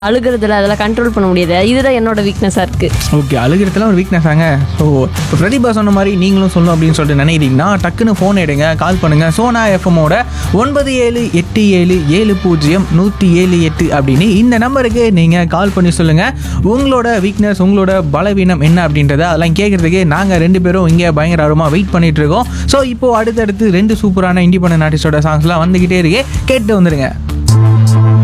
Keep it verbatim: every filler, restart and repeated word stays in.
அழுகிறதுல அதெல்லாம் கண்ட்ரோல் பண்ண முடியாது. இதுதான் என்னோட வீக்னஸாக இருக்குது. ஓகே, அழுகிறதுலாம் ஒரு வீக்னஸ் ஆங்க. ஸோ இப்போ பிரதீபா சொன்ன மாதிரி நீங்களும் சொல்லணும் அப்படின்னு சொல்லிட்டு நினைக்கிறீங்கன்னா டக்குன்னு ஃபோன் எடுங்க, கால் பண்ணுங்கள். சோனா எஃப்எம்மோட ஒன்பது ஏழு எட்டு ஏழு ஏழு பூஜ்ஜியம் நூற்றி ஏழு எட்டு அப்படின்னு இந்த நம்பருக்கு நீங்கள் கால் பண்ணி சொல்லுங்கள் உங்களோட வீக்னஸ், உங்களோட பலவீனம் என்ன அப்படின்றத அதெல்லாம் கேட்குறதுக்கு நாங்கள் ரெண்டு பேரும் இங்கே பயங்கர ஆர்வமாக வெயிட் பண்ணிட்டு இருக்கோம். ஸோ இப்போது அடுத்தடுத்து ரெண்டு சூப்பரான இண்டிபெண்டன்ட் ஆர்டிஸ்டோட சாங்ஸ்லாம் வந்துக்கிட்டே இருக்கே, கேட்டு வந்துடுங்க.